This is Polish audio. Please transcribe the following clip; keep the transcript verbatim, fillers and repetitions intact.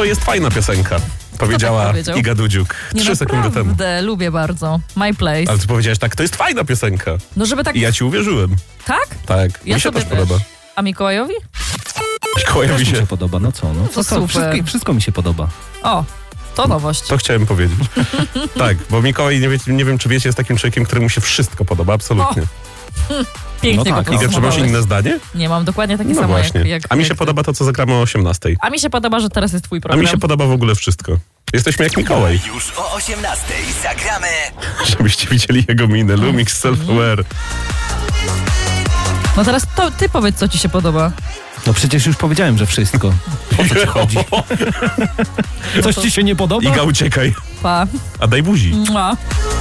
to jest fajna piosenka. Powiedziała tak powiedział? Iga Dudziuk Nie, trzy sekundy temu. naprawdę, lubię bardzo. My Place. Ale ty powiedziałeś tak, to jest fajna piosenka. No żeby tak... I ja ci uwierzyłem. Tak? Tak, Ja mi się sobie też podoba. A Mikołajowi? Mikołajowi Też mi się... się podoba, no co? No, To to, super. wszystko, wszystko mi się podoba. O, to nowość. To chciałem powiedzieć. Tak, bo Mikołaj, nie, wie, nie wiem czy wiecie, jest takim człowiekiem, któremu się wszystko podoba, absolutnie. Pięknie No tak, go Iga, czy masz podsumowałeś. inne zdanie? Nie, mam dokładnie takie No samo właśnie. jak, jak A mi się jak ty. podoba to, co zagramy o osiemnastej. A mi się podoba, że teraz jest twój A program. mi się podoba w ogóle wszystko. Jesteśmy jak Mikołaj. Już o osiemnastej zagramy. Żebyście widzieli jego minę. Lumix Self-Aware. No teraz to ty powiedz, co ci się podoba. No przecież już powiedziałem, że wszystko. O co ci chodzi? Coś ci się nie podoba? Iga, uciekaj. Pa. A daj buzi. Mua.